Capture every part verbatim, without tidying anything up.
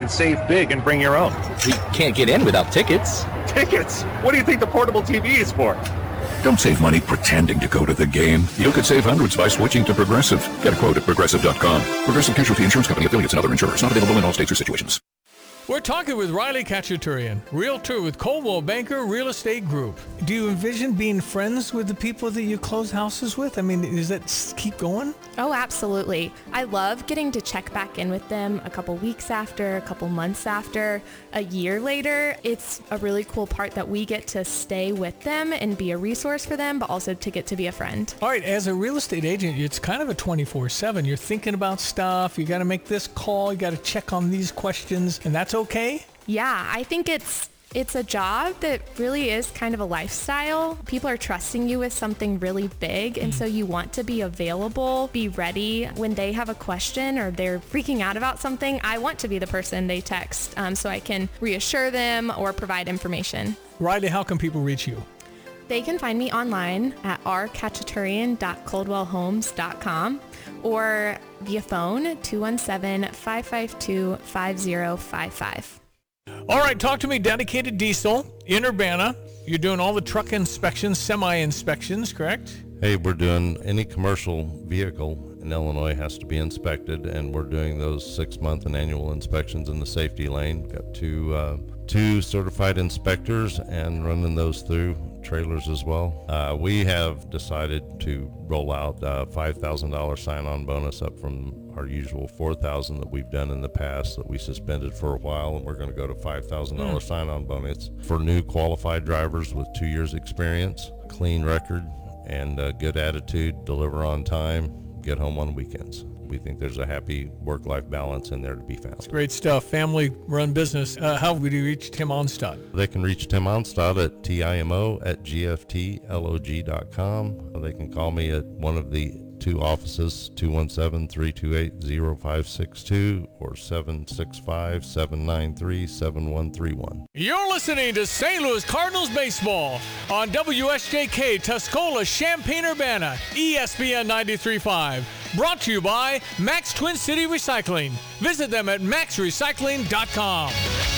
and save big and bring your own. We can't get in without tickets. Tickets? What do you think the portable T V is for? Don't save money pretending to go to the game. You could save hundreds by switching to Progressive. Get a quote at Progressive dot com. Progressive Casualty Insurance Company, affiliates, and other insurers. Not available in all states or situations. We're talking with Riley Khachaturian, realtor with Coldwell Banker Real Estate Group. Do you envision being friends with the people that you close houses with? I mean, does that keep going? Oh, absolutely. I love getting to check back in with them a couple weeks after, a couple months after, a year later. It's a really cool part that we get to stay with them and be a resource for them, but also to get to be a friend. All right, as a real estate agent, it's kind of a twenty-four seven. You're thinking about stuff. You got to make this call. You got to check on these questions, and that's okay? Yeah, I think it's it's a job that really is kind of a lifestyle. People are trusting you with something really big, and so you want to be available, be ready when they have a question or they're freaking out about something. I want to be the person they text um, so I can reassure them or provide information. Riley, how can people reach you? They can find me online at r khachaturian dot coldwell homes dot com or via phone two one seven, five five two, five zero five five. All right, talk to me. Dedicated Diesel in Urbana. You're doing all the truck inspections, semi-inspections, correct? Hey, we're doing any commercial vehicle in Illinois has to be inspected, and we're doing those six-month and annual inspections in the safety lane. Got two uh, two certified inspectors and running those through trailers as well. Uh, we have decided to roll out a five thousand dollars sign-on bonus up from our usual four thousand dollars that we've done in the past that we suspended for a while, and we're going to go to five thousand dollars mm. sign-on bonus for new qualified drivers with two years experience, clean record, and a good attitude, deliver on time, get home on weekends. We think there's a happy work-life balance in there to be found. It's great stuff. Family-run business. Uh, how would you reach Tim Onstad? They can reach Tim Onstad at timo at g f t log dot com. They can call me at one of the two offices, two one seven, three two eight, zero five six two or seven six five, seven nine three, seven one three one. You're listening to Saint Louis Cardinals baseball on W S J K Tuscola, Champaign-Urbana, E S P N ninety-three point five. Brought to you by Max Twin City Recycling. Visit them at max recycling dot com.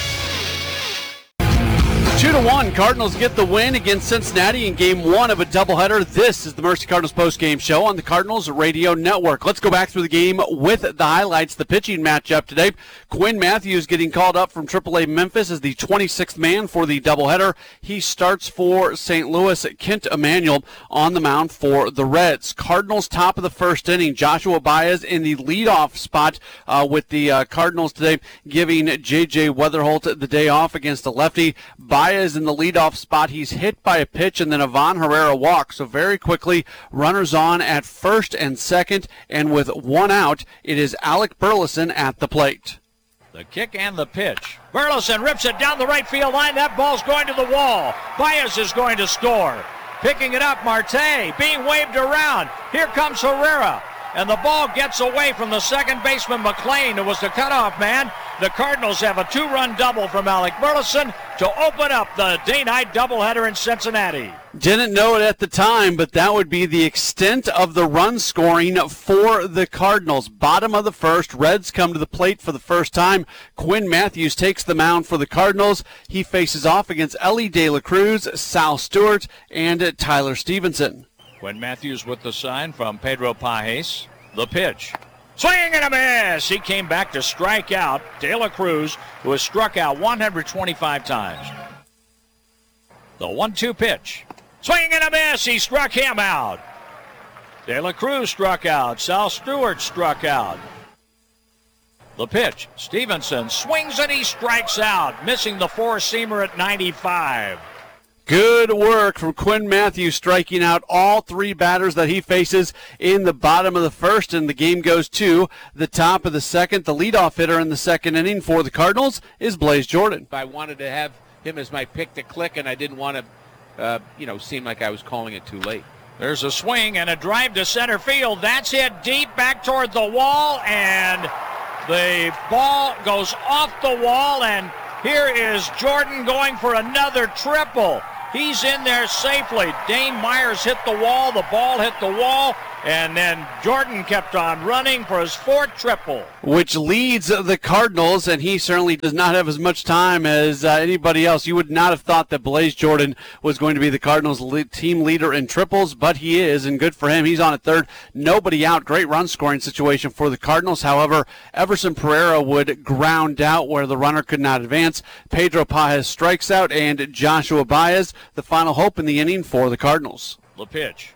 Two to one, Cardinals get the win against Cincinnati in game one of a doubleheader. This is the Mercy Cardinals postgame show on the Cardinals Radio Network. Let's go back through the game with the highlights. The pitching matchup today, Quinn Matthews getting called up from triple A Memphis as the twenty-sixth man for the doubleheader. He starts for Saint Louis. Kent Emanuel on the mound for the Reds. Cardinals top of the first inning. Joshua Baez in the leadoff spot uh, with the uh, Cardinals today, giving J J Weatherholt the day off against the lefty. Baez is in the leadoff spot. He's hit by a pitch, and then Ivan Herrera walks. So very quickly, runners on at first and second, and with one out, it is Alec Burleson at the plate. The kick and the pitch. Burleson rips it down the right field line. That ball's going to the wall. Baez is going to score. Picking it up, Marte being waved around. Here comes Herrera. And the ball gets away from the second baseman, McLean, who was the cutoff man. The Cardinals have a two-run double from Alec Burleson to open up the day-night doubleheader in Cincinnati. Didn't know it at the time, but that would be the extent of the run scoring for the Cardinals. Bottom of the first, Reds come to the plate for the first time. Quinn Matthews takes the mound for the Cardinals. He faces off against Ellie De La Cruz, Sal Stewart, and Tyler Stevenson. Quinn Matthews with the sign from Pedro Pajes. The pitch. Swing and a miss. He came back to strike out De La Cruz, who has struck out one hundred twenty-five times. The one two pitch. Swing and a miss. He struck him out. De La Cruz struck out. Sal Stewart struck out. The pitch. Stevenson swings and he strikes out, missing the four-seamer at ninety-five. Good work from Quinn Matthews, striking out all three batters that he faces in the bottom of the first, and the game goes to the top of the second. The leadoff hitter in the second inning for the Cardinals is Blaze Jordan. I wanted to have him as my pick to click, and I didn't want to, uh, you know, seem like I was calling it too late. There's a swing and a drive to center field. That's hit deep back toward the wall, and the ball goes off the wall, and here is Jordan going for another triple. He's in there safely. Dane Myers hit the wall. The ball hit the wall. And then Jordan kept on running for his fourth triple. Which leads the Cardinals, and he certainly does not have as much time as uh, anybody else. You would not have thought that Blaze Jordan was going to be the Cardinals' lead, team leader in triples, but he is, and good for him. He's on at third. Nobody out. Great run scoring situation for the Cardinals. However, Everson Pereira would ground out where the runner could not advance. Pedro Pajes strikes out, and Joshua Baez, the final hope in the inning for the Cardinals. The pitch.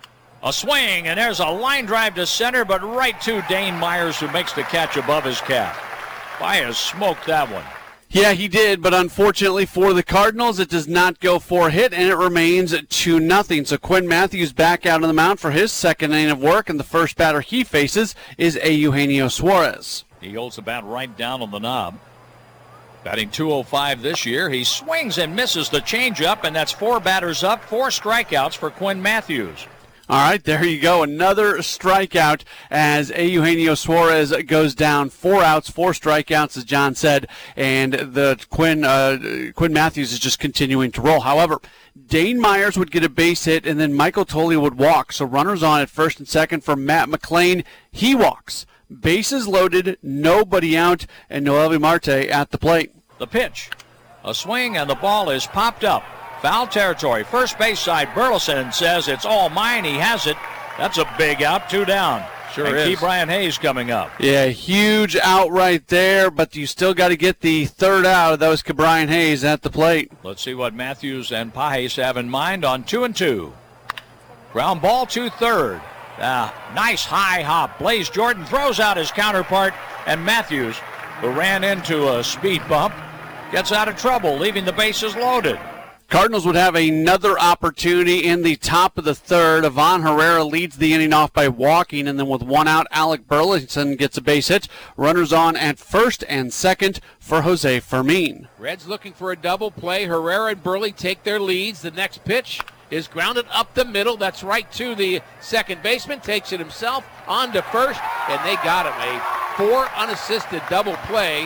A swing, and there's a line drive to center, but right to Dane Myers, who makes the catch above his cap. Baez smoked that one. Yeah, he did, but unfortunately for the Cardinals, it does not go for a hit, and it remains two nothing. So Quinn Matthews back out on the mound for his second inning of work, and the first batter he faces is Eugenio Suarez. He holds the bat right down on the knob. Batting two oh five this year. He swings and misses the changeup, and that's four batters up, four strikeouts for Quinn Matthews. All right, there you go. Another strikeout as Eugenio Suarez goes down. Four outs, four strikeouts, as John said, and the Quinn uh, Quinn Matthews is just continuing to roll. However, Dane Myers would get a base hit, and then Michael Tolley would walk. So runners on at first and second for Matt McLain. He walks. Bases loaded, nobody out, and Noelvi Marte at the plate. The pitch. A swing, and the ball is popped up. Foul territory. First base side, Burleson says it's all mine. He has it. That's a big out, two down. Sure and is. Key Brian Hayes coming up. Yeah, huge out right there, but you still got to get the third out. That was Brian Hayes at the plate. Let's see what Matthews and Pajes have in mind on two and two. Ground ball to third. Uh, nice high hop. Blaze Jordan throws out his counterpart, and Matthews, who ran into a speed bump, gets out of trouble, leaving the bases loaded. Cardinals would have another opportunity in the top of the third. Ivan Herrera leads the inning off by walking, and then with one out, Alec Burleson gets a base hit. Runners on at first and second for Jose Fermin. Reds looking for a double play. Herrera and Burley take their leads. The next pitch is grounded up the middle. That's right to the second baseman. Takes it himself on to first, and they got him. A four unassisted double play.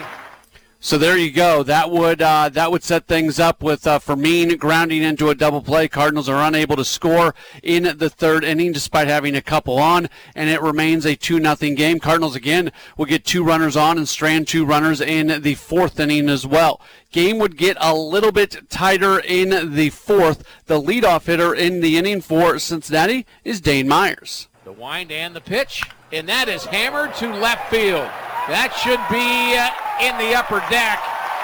So there you go. That would uh, that would set things up with uh, Fermin grounding into a double play. Cardinals are unable to score in the third inning despite having a couple on, and it remains a two nothing game. Cardinals again will get two runners on and strand two runners in the fourth inning as well. Game would get a little bit tighter in the fourth. The leadoff hitter in the inning for Cincinnati is Dane Myers. The wind and the pitch, and that is hammered to left field. That should be uh, in the upper deck.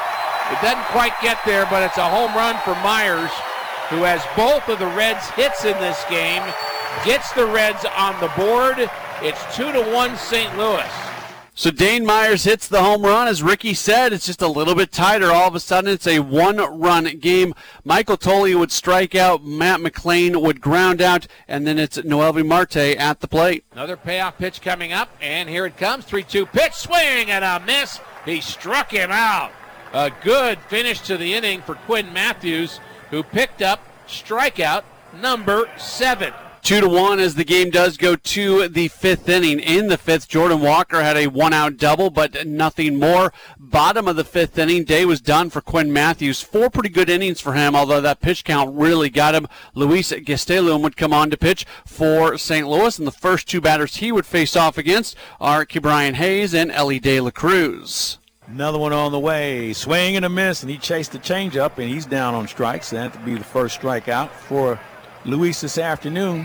It doesn't quite get there, but it's a home run for Myers, who has both of the Reds' hits in this game. Gets the Reds on the board. It's two to one Saint Louis. So Dane Myers hits the home run. As Ricky said, it's just a little bit tighter. All of a sudden, it's a one-run game. Michael Tolley would strike out. Matt McLain would ground out. And then it's Noelvi Marte at the plate. Another payoff pitch coming up, and here it comes. three two pitch, swing, and a miss. He struck him out. A good finish to the inning for Quinn Matthews, who picked up strikeout number seven. Two to one as the game does go to the fifth inning. In the fifth, Jordan Walker had a one-out double, but nothing more. Bottom of the fifth inning, day was done for Quinn Matthews. Four pretty good innings for him, although that pitch count really got him. Luis Gastelum would come on to pitch for Saint Louis, and the first two batters he would face off against are Brian Hayes and Ellie De La Cruz. Another one on the way. Swing and a miss, and he chased the changeup, and he's down on strikes. That would be the first strikeout for Luis this afternoon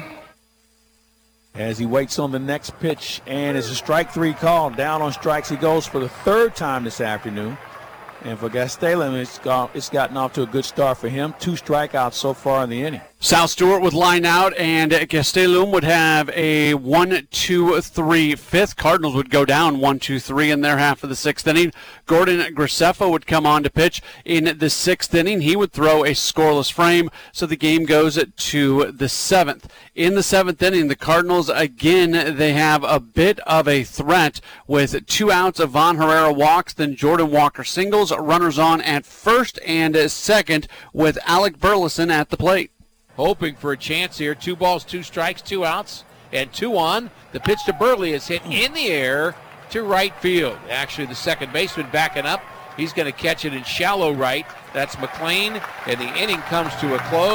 as he waits on the next pitch, and it's a strike three call. Down on strikes he goes for the third time this afternoon. And for Gastelum, it's, got, it's gotten off to a good start for him. Two strikeouts so far in the inning. Sal Stewart would line out, and Gastelum would have a one two three fifth. Cardinals would go down one two three in their half of the sixth inning. Gordon Graceffa would come on to pitch in the sixth inning. He would throw a scoreless frame, so the game goes to the seventh. In the seventh inning, the Cardinals, again, they have a bit of a threat with two outs. Ivan Herrera walks, then Jordan Walker singles. Runners on at first and second with Alec Burleson at the plate. Hoping for a chance here. Two balls, two strikes, two outs, and two on. The pitch to Burley is hit in the air to right field. Actually, the second baseman backing up. He's going to catch it in shallow right. That's McLain, and the inning comes to a close.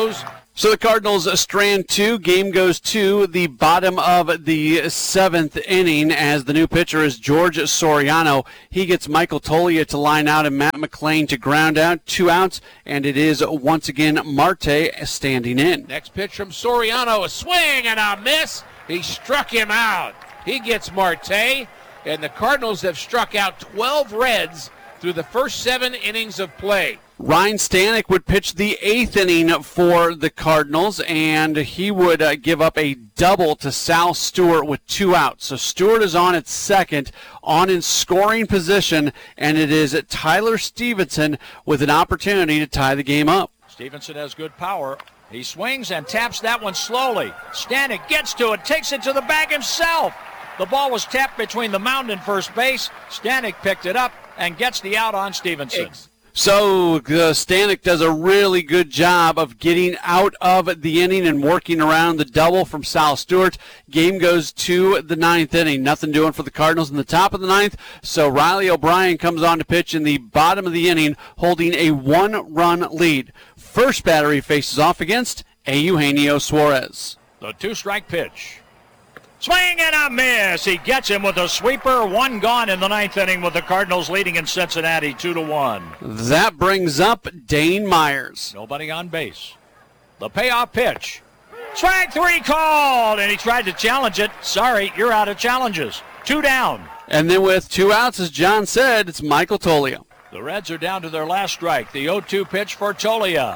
So the Cardinals strand two. Game goes to the bottom of the seventh inning as the new pitcher is George Soriano. He gets Michael Tolia to line out and Matt McLean to ground out. Two outs, and it is once again Marte standing in. Next pitch from Soriano, a swing and a miss. He struck him out. He gets Marte, and the Cardinals have struck out twelve Reds through the first seven innings of play. Ryan Stanek would pitch the eighth inning for the Cardinals, and he would uh, give up a double to Sal Stewart with two outs. So Stewart is on at second, on in scoring position, and it is Tyler Stevenson with an opportunity to tie the game up. Stevenson has good power. He swings and taps that one slowly. Stanek gets to it, takes it to the bag himself. The ball was tapped between the mound and first base. Stanek picked it up and gets the out on Stevenson. So uh, Stanek does a really good job of getting out of the inning and working around the double from Sal Stewart. Game goes to the ninth inning. Nothing doing for the Cardinals in the top of the ninth. So Riley O'Brien comes on to pitch in the bottom of the inning, holding a one-run lead. First batter he faces off against Eugenio Suarez. The two-strike pitch. Swing and a miss. He gets him with a sweeper. One gone in the ninth inning with the Cardinals leading in Cincinnati two to one. That brings up Dane Myers. Nobody on base. The payoff pitch. Strike three called, and he tried to challenge it. Sorry, you're out of challenges. Two down. And then with two outs, as John said, it's Michael Tolia. The Reds are down to their last strike. The oh two pitch for Tolia.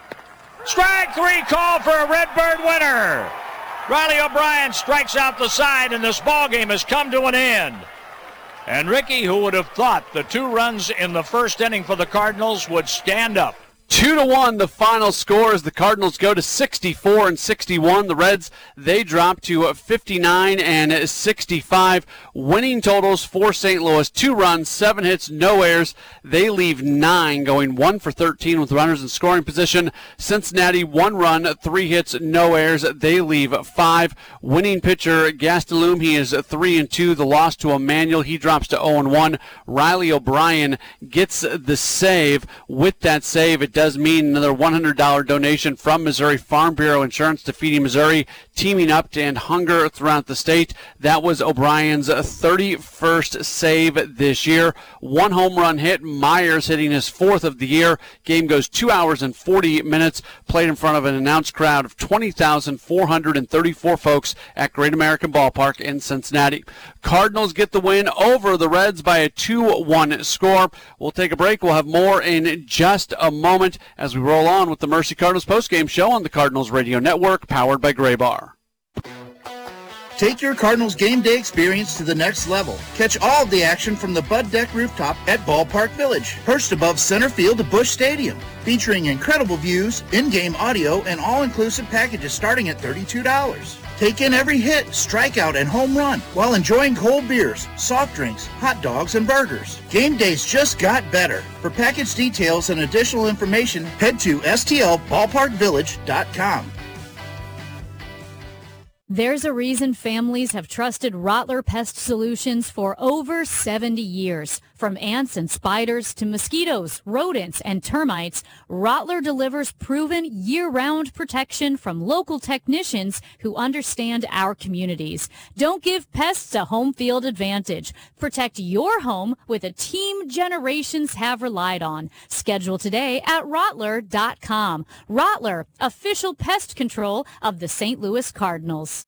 Strike three called for a Redbird winner. Riley O'Brien strikes out the side, and this ball game has come to an end. And Ricky, who would have thought the two runs in the first inning for the Cardinals would stand up? Two to one, the final score as the Cardinals go to sixty-four and sixty-one. The Reds, they drop to fifty-nine and sixty-five. Winning totals for Saint Louis: two runs, seven hits, no errors. They leave nine, going one for thirteen with runners in scoring position. Cincinnati, one run, three hits, no errors. They leave five. Winning pitcher Gastelum, he is three and two. The loss to Emmanuel, he drops to oh and one. Riley O'Brien gets the save. With that save, it does mean another one hundred dollars donation from Missouri Farm Bureau Insurance to Feeding Missouri, teaming up to end hunger throughout the state. That was O'Brien's thirty-first save this year. One home run hit. Myers hitting his fourth of the year. Game goes two hours and forty minutes. Played in front of an announced crowd of twenty thousand four hundred thirty-four folks at Great American Ballpark in Cincinnati. Cardinals get the win over the Reds by a two one score. We'll take a break. We'll have more in just a moment as we roll on with the Mercy Cardinals postgame show on the Cardinals Radio Network, powered by Gray Bar. Take your Cardinals game day experience to the next level. Catch all of the action from the Bud Deck rooftop at Ballpark Village, perched above center field at Busch Stadium, featuring incredible views, in-game audio, and all-inclusive packages starting at thirty-two dollars. Take in every hit, strikeout, and home run while enjoying cold beers, soft drinks, hot dogs, and burgers. Game days just got better. For package details and additional information, head to S T L ballpark village dot com. There's a reason families have trusted Rottler Pest Solutions for over seventy years. From ants and spiders to mosquitoes, rodents, and termites, Rottler delivers proven year-round protection from local technicians who understand our communities. Don't give pests a home field advantage. Protect your home with a team generations have relied on. Schedule today at Rottler dot com. Rottler, official pest control of the Saint Louis Cardinals.